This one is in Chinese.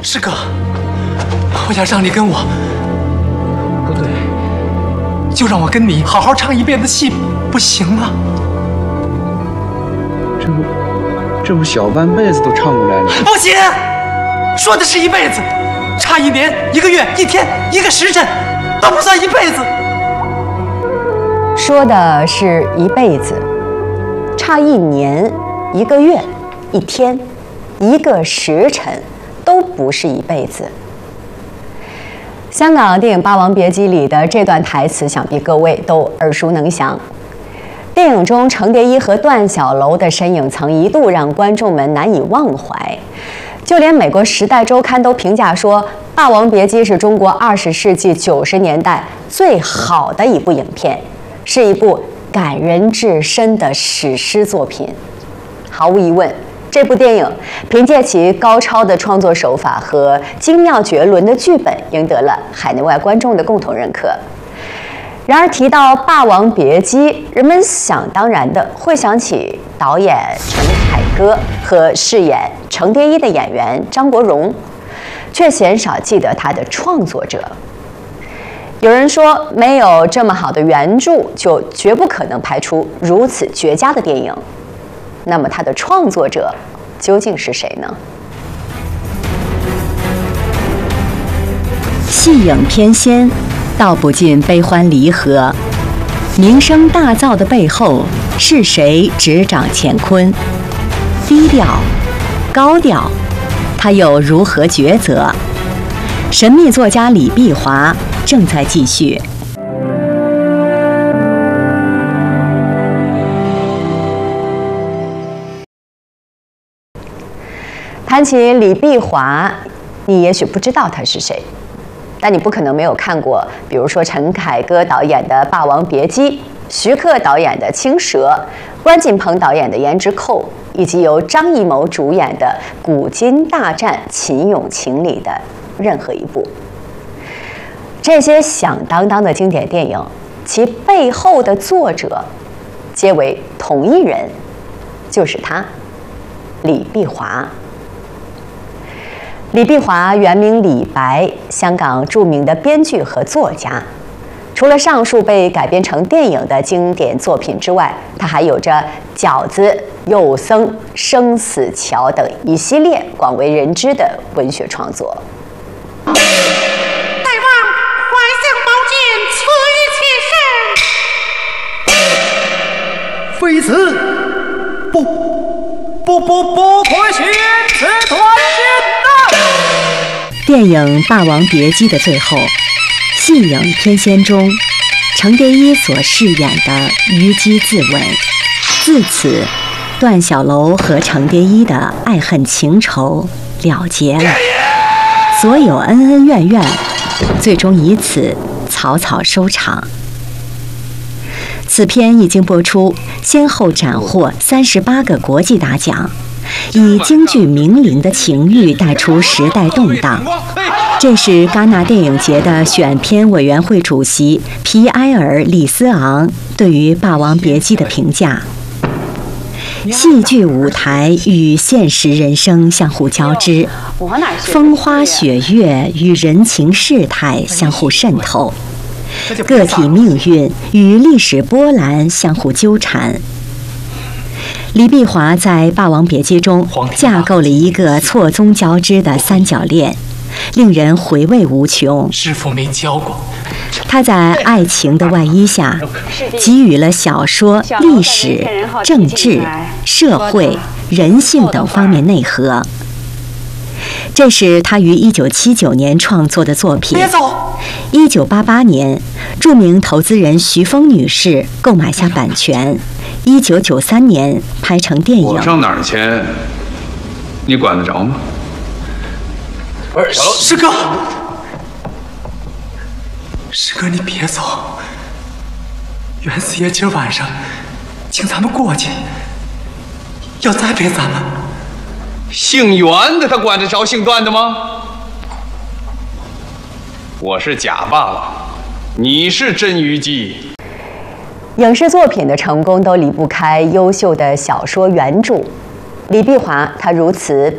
师哥，我想让你跟我，不对，就让我跟你好好唱一辈子戏，不行吗？ 这不小半辈子都唱过来了。 不行，说的是一辈子，差1年、1个月、1天、1个时辰，都不算一辈子。 说的是一辈子，差1年、1个月、1天、1个时辰，都不是一辈子。香港电影《霸王别姬》里的这段台词，想必各位都耳熟能详。电影中程蝶衣和段小楼的身影曾一度让观众们难以忘怀，就连美国《时代周刊》都评价说，《霸王别姬》是中国20世纪90年代最好的一部影片，是一部感人至深的史诗作品。毫无疑问，这部电影凭借其高超的创作手法和精妙绝伦的剧本，赢得了海内外观众的共同认可。然而提到《霸王别姬》，人们想当然的会想起导演陈凯歌和饰演程蝶衣的演员张国荣，却鲜少记得他的创作者。有人说，没有这么好的原著，就绝不可能拍出如此绝佳的电影。那么他的创作者究竟是谁呢？ 戏影翩跹，道不尽悲欢离合。名声大噪的背后，是谁执掌乾坤？低调，高调，他又如何抉择？神秘作家李碧华正在继续。 谈起李碧华，你也许不知道他是谁，但你不可能没有看过，比如说陈凯歌导演的《霸王别姬》，徐克导演的《青蛇》，关锦鹏导演的《胭脂扣》，以及由张艺谋主演的《古今大战秦俑情》里的任何一部。这些响当当的经典电影，其背后的作者皆为同一人，就是他，李碧华。李碧华原名李白，香港著名的编剧和作家。除了上述被改编成电影的经典作品之外，他还有着《饺子》《幼僧》《生死桥》等一系列广为人知的文学创作。 大王，怀相宝剑，取其身。 非此，不可宣此断剑呐！ 电影《霸王别姬》的最后，戏影翩跹中，程蝶衣所饰演的虞姬自刎。自此，段小楼和程蝶衣的爱恨情仇了结了，所有恩恩怨怨，最终以此草草收场。此片一经播出，先后斩获38个国际大奖，以京剧名伶的情欲带出时代动荡。这是戛纳电影节的选片委员会主席皮埃尔·里斯昂对于《霸王别姬》的评价：戏剧舞台与现实人生相互交织，风花雪月与人情世态相互渗透，个体命运与历史波澜相互纠缠。李碧华在《霸王别姬》中架构了一个错综交织的三角恋，令人回味无穷。 师父没教过。 他在爱情的外衣下，给予了小说、历史、政治、社会、人性等方面内核。这是他于1979年创作的作品。1988年，著名投资人徐峰女士购买下版权，1993年拍成电影。 我上哪儿钱，你管得着吗？ 师哥，师哥，你别走。袁四爷今儿晚上请咱们过去，要栽培咱们。 姓袁的他管得着姓段的吗？我是假罢了，你是真虞姬。 影视作品的成功都离不开优秀的小说原著。李碧华他如此